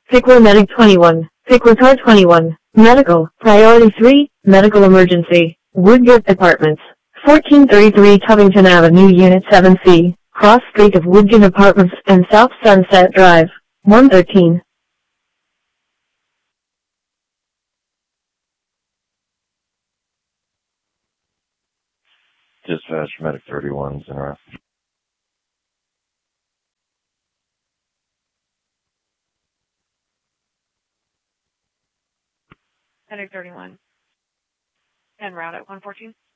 Pickler Medic 21. Pickler Car 21. Medical. Priority 3. Medical emergency. Woodgate Apartments. 1433 Covington Avenue, Unit 7C. Cross Street of Woodgate Apartments and South Sunset Drive. 113. Dispatch Medic 31's in our Medic 31. En route at 114.